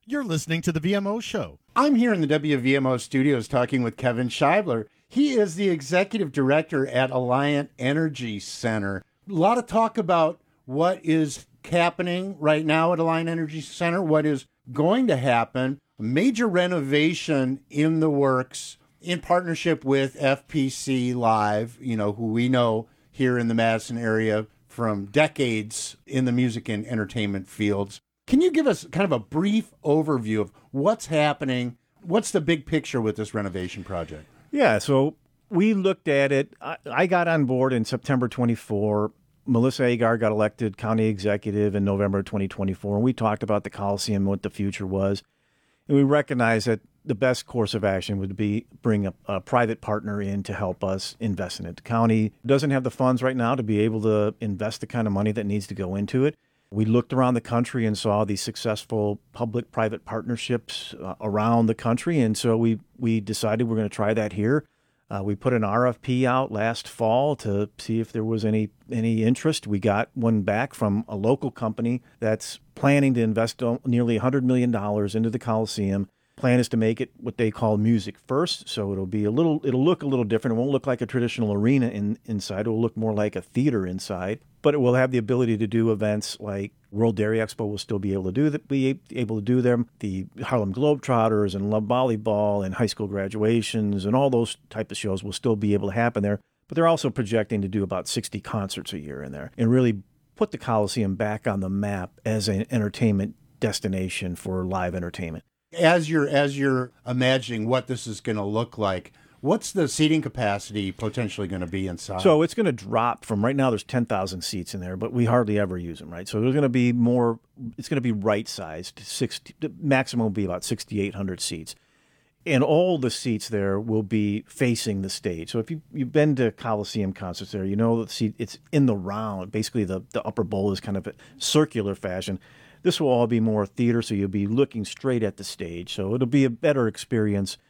You're listening to the VMO Show. I'm here in the WVMO studios talking with Kevin Scheibler. He is the executive director at Alliant Energy Center. A lot of talk about what is happening right now at Alliant Energy Center, what is going to happen, a major renovation in the works in partnership with FPC Live, who we know here in the Madison area from decades in the music and entertainment fields. Can you give us kind of a brief overview of what's happening? What's the big picture with this renovation project? Yeah, so we looked at it. I got on board in September 24. Melissa Agar got elected county executive in November 2024, and we talked about the Coliseum and what the future was. And we recognized that the best course of action would be bring a private partner in to help us invest in it. The county doesn't have the funds right now to be able to invest the kind of money that needs to go into it. We looked around the country and saw these successful public-private partnerships around the country, and so we decided we're going to try that here. We put an RFP out last fall to see if there was any interest. We got one back from a local company that's planning to invest nearly $100 million into the Coliseum. Plan is to make it what they call music first, so it'll look a little different. It won't look like a traditional arena inside. It will look more like a theater inside, but it will have the ability to do events like World Dairy Expo will still be able to do them. The Harlem Globetrotters and Love Volleyball and high school graduations and all those type of shows will still be able to happen there. But they're also projecting to do about 60 concerts a year in there and really put the Coliseum back on the map as an entertainment destination for live entertainment. As you're imagining what this is going to look like, what's the seating capacity potentially going to be inside? So it's going to drop from right now. There's 10,000 seats in there, but we hardly ever use them, right? So there's going to be more. It's going to be right sized. The maximum will be about 6,800 seats, and all the seats there will be facing the stage. So if you've been to Coliseum concerts there, you know the seat. It's in the round. Basically, the upper bowl is kind of a circular fashion. This will all be more theater, so you'll be looking straight at the stage. So it'll be a better experience